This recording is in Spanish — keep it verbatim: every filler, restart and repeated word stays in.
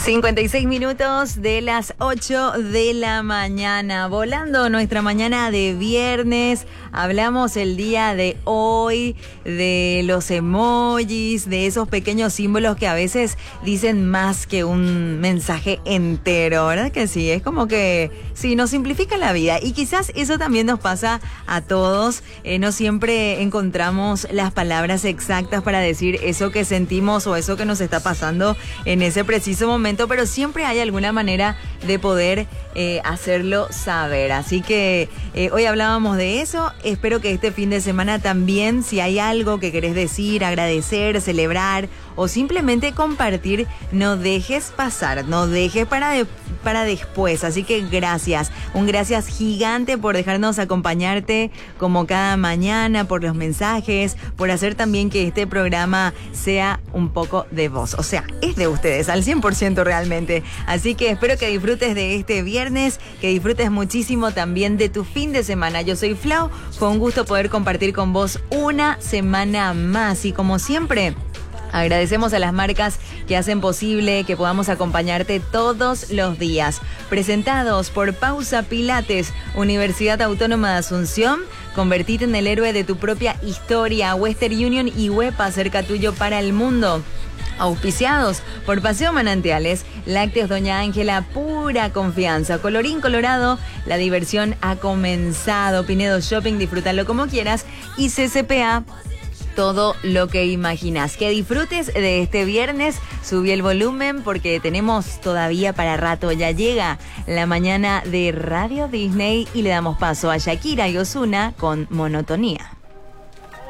cincuenta y seis minutos de las ocho de la mañana. Volando nuestra mañana de viernes. Hablamos el día de hoy de los emojis, de esos pequeños símbolos que a veces dicen más que un mensaje entero, ¿verdad que sí? Es como que sí, nos simplifica la vida. Y quizás eso también nos pasa a todos. Eh, no siempre encontramos las palabras exactas para decir eso que sentimos o eso que nos está pasando en ese preciso momento, pero siempre hay alguna manera de poder eh, hacerlo saber. Así que eh, hoy hablábamos de eso. Espero que este fin de semana también, si hay algo que querés decir, agradecer, celebrar o simplemente compartir, no dejes pasar, no dejes para, de, para después. Así que gracias, un gracias gigante por dejarnos acompañarte como cada mañana, por los mensajes, por hacer también que este programa sea un poco de vos. O sea, es de ustedes al cien por ciento realmente. Así que espero que disfrutes de este viernes, que disfrutes muchísimo también de tu fin de semana. Yo soy Flau, fue un gusto poder compartir con vos una semana más y como siempre, agradecemos a las marcas que hacen posible que podamos acompañarte todos los días. Presentados por Pausa Pilates, Universidad Autónoma de Asunción. Convertite en el héroe de tu propia historia. Western Union y Huepa, cerca tuyo para el mundo. Auspiciados por Paseo Manantiales, Lácteos Doña Ángela, pura confianza. Colorín Colorado, la diversión ha comenzado. Pinedo Shopping, disfrútalo como quieras. Y C C P A, todo lo que imaginas. Que disfrutes de este viernes. Subí el volumen porque tenemos todavía para rato. Ya llega la mañana de Radio Disney y le damos paso a Shakira y Ozuna con Monotonía.